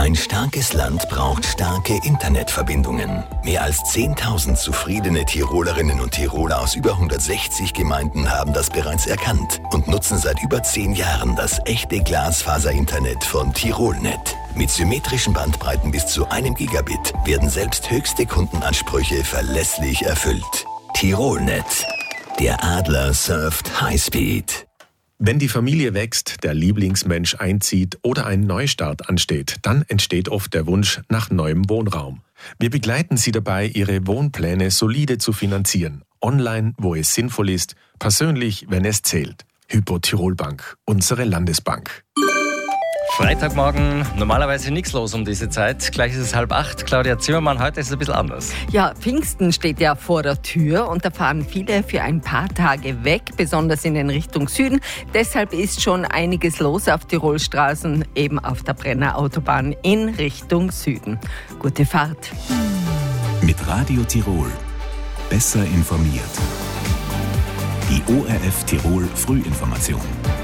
Ein starkes Land braucht starke Internetverbindungen. Mehr als 10.000 zufriedene Tirolerinnen und Tiroler aus über 160 Gemeinden haben das bereits erkannt und nutzen seit über 10 Jahren das echte Glasfaser-Internet von Tirolnet. Mit symmetrischen Bandbreiten bis zu 1 Gigabit werden selbst höchste Kundenansprüche verlässlich erfüllt. Tirolnet. Der Adler surft Highspeed. Wenn die Familie wächst, der Lieblingsmensch einzieht oder ein Neustart ansteht, dann entsteht oft der Wunsch nach neuem Wohnraum. Wir begleiten Sie dabei, Ihre Wohnpläne solide zu finanzieren. Online, wo es sinnvoll ist, persönlich, wenn es zählt. Hypo Tirol Bank, unsere Landesbank. Freitagmorgen, normalerweise nichts los um diese Zeit. Gleich ist es 7:30. Claudia Zimmermann, heute ist es ein bisschen anders. Ja, Pfingsten steht ja vor der Tür und da fahren viele für ein paar Tage weg, besonders in den Richtung Süden. Deshalb ist schon einiges los auf Tirolstraßen, eben auf der Brenner Autobahn in Richtung Süden. Gute Fahrt. Mit Radio Tirol. Besser informiert. Die ORF Tirol Frühinformation.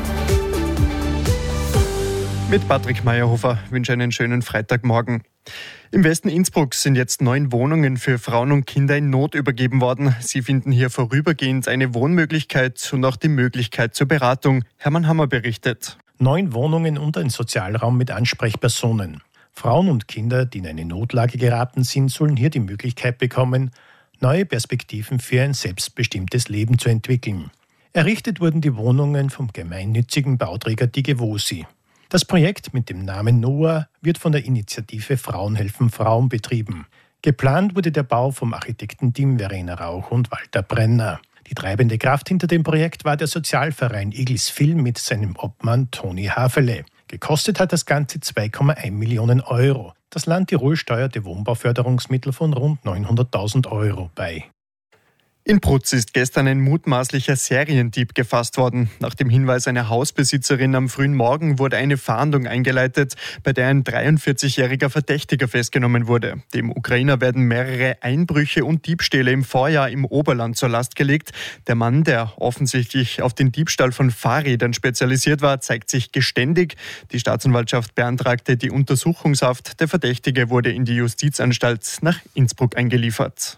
Mit Patrick Meyerhofer wünsche einen schönen Freitagmorgen. Im Westen Innsbrucks sind jetzt 9 Wohnungen für Frauen und Kinder in Not übergeben worden. Sie finden hier vorübergehend eine Wohnmöglichkeit und auch die Möglichkeit zur Beratung. Hermann Hammer berichtet. 9 Wohnungen und ein Sozialraum mit Ansprechpersonen. Frauen und Kinder, die in eine Notlage geraten sind, sollen hier die Möglichkeit bekommen, neue Perspektiven für ein selbstbestimmtes Leben zu entwickeln. Errichtet wurden die Wohnungen vom gemeinnützigen Bauträger Digewosi. Das Projekt mit dem Namen Noah wird von der Initiative Frauen helfen Frauen betrieben. Geplant wurde der Bau vom Architektenteam Verena Rauch und Walter Brenner. Die treibende Kraft hinter dem Projekt war der Sozialverein Iglis Film mit seinem Obmann Toni Havele. Gekostet hat das Ganze 2,1 Millionen Euro. Das Land Tirol steuerte Wohnbauförderungsmittel von rund 900.000 Euro bei. In Prutz ist gestern ein mutmaßlicher Seriendieb gefasst worden. Nach dem Hinweis einer Hausbesitzerin am frühen Morgen wurde eine Fahndung eingeleitet, bei der ein 43-jähriger Verdächtiger festgenommen wurde. Dem Ukrainer werden mehrere Einbrüche und Diebstähle im Vorjahr im Oberland zur Last gelegt. Der Mann, der offensichtlich auf den Diebstahl von Fahrrädern spezialisiert war, zeigt sich geständig. Die Staatsanwaltschaft beantragte die Untersuchungshaft. Der Verdächtige wurde in die Justizanstalt nach Innsbruck eingeliefert.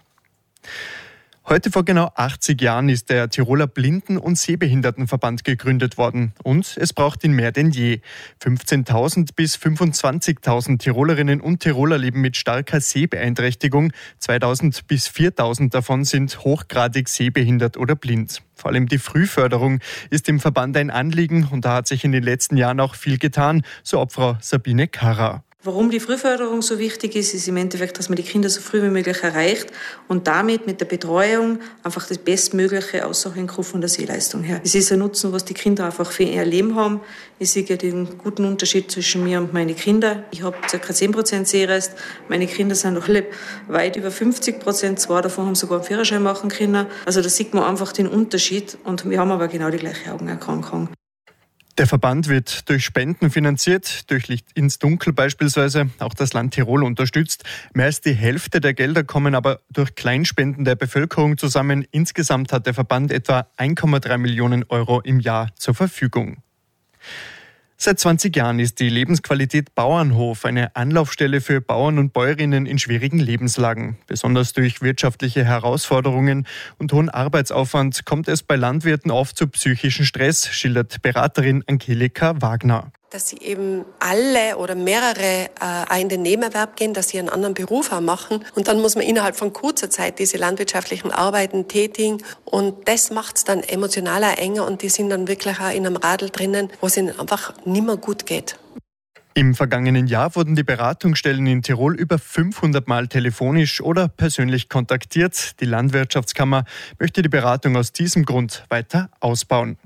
Heute vor genau 80 Jahren ist der Tiroler Blinden- und Sehbehindertenverband gegründet worden. Und es braucht ihn mehr denn je. 15.000 bis 25.000 Tirolerinnen und Tiroler leben mit starker Sehbeeinträchtigung. 2.000 bis 4.000 davon sind hochgradig sehbehindert oder blind. Vor allem die Frühförderung ist dem Verband ein Anliegen und da hat sich in den letzten Jahren auch viel getan, so Obfrau Sabine Karrer. Warum die Frühförderung so wichtig ist im Endeffekt, dass man die Kinder so früh wie möglich erreicht und damit mit der Betreuung einfach das Bestmögliche aussuchen kann von der Sehleistung her. Es ist ein Nutzen, was die Kinder einfach für ihr Leben haben. Ich sehe den guten Unterschied zwischen mir und meinen Kindern. Ich habe ca. 10% Sehrest. Meine Kinder sind noch weit über 50%. 2 davon haben sogar einen Führerschein machen können. Also da sieht man einfach den Unterschied und wir haben aber genau die gleiche Augenerkrankung. Der Verband wird durch Spenden finanziert, durch Licht ins Dunkel beispielsweise. Auch das Land Tirol unterstützt. Mehr als die Hälfte der Gelder kommen aber durch Kleinspenden der Bevölkerung zusammen. Insgesamt hat der Verband etwa 1,3 Millionen Euro im Jahr zur Verfügung. Seit 20 Jahren ist die Lebensqualität Bauernhof eine Anlaufstelle für Bauern und Bäuerinnen in schwierigen Lebenslagen. Besonders durch wirtschaftliche Herausforderungen und hohen Arbeitsaufwand kommt es bei Landwirten oft zu psychischen Stress, schildert Beraterin Angelika Wagner. Dass sie eben alle oder mehrere in den Nebenerwerb gehen, dass sie einen anderen Beruf auch machen. Und dann muss man innerhalb von kurzer Zeit diese landwirtschaftlichen Arbeiten tätigen. Und das macht es dann emotionaler enger und die sind dann wirklich auch in einem Radl drinnen, wo es ihnen einfach nicht mehr gut geht. Im vergangenen Jahr wurden die Beratungsstellen in Tirol über 500 Mal telefonisch oder persönlich kontaktiert. Die Landwirtschaftskammer möchte die Beratung aus diesem Grund weiter ausbauen.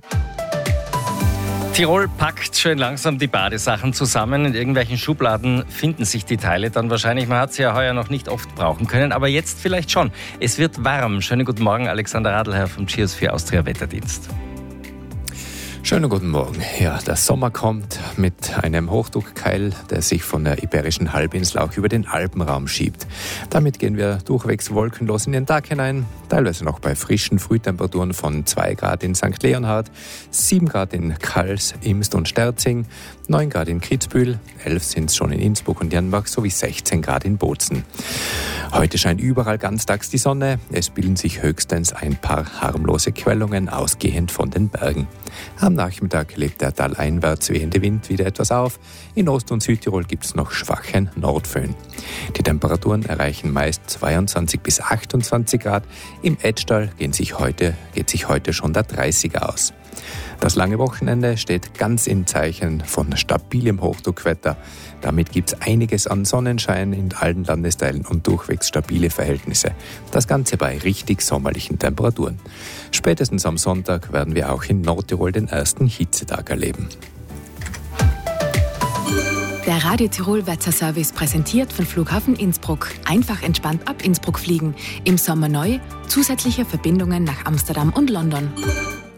Tirol packt schön langsam die Badesachen zusammen. In irgendwelchen Schubladen finden sich die Teile dann wahrscheinlich. Man hat sie ja heuer noch nicht oft brauchen können, aber jetzt vielleicht schon. Es wird warm. Schönen guten Morgen, Alexander Radlherr vom Cheers für Austria Wetterdienst. Schönen guten Morgen. Ja, der Sommer kommt mit einem Hochdruckkeil, der sich von der Iberischen Halbinsel auch über den Alpenraum schiebt. Damit gehen wir durchwegs wolkenlos in den Tag hinein, teilweise noch bei frischen Frühtemperaturen von 2 Grad in St. Leonhard, 7 Grad in Kals, Imst und Sterzing, 9 Grad in Kitzbühel, 11 sind es schon in Innsbruck und Jernbach sowie 16 Grad in Bozen. Heute scheint überall ganztags die Sonne. Es bilden sich höchstens ein paar harmlose Quellungen, ausgehend von den Bergen. Am Nachmittag lebt der taleinwärts wehende Wind wieder etwas auf. In Ost- und Südtirol gibt es noch schwachen Nordföhn. Die Temperaturen erreichen meist 22 bis 28 Grad. Im Etschtal geht sich heute schon der 30er aus. Das lange Wochenende steht ganz im Zeichen von stabilem Hochdruckwetter. Damit gibt es einiges an Sonnenschein in allen Landesteilen und durchwegs stabile Verhältnisse. Das Ganze bei richtig sommerlichen Temperaturen. Spätestens am Sonntag werden wir auch in Nordtirol den ersten Hitzetag erleben. Der Radio Tirol Wetterservice präsentiert von Flughafen Innsbruck. Einfach entspannt ab Innsbruck fliegen. Im Sommer neu, zusätzliche Verbindungen nach Amsterdam und London.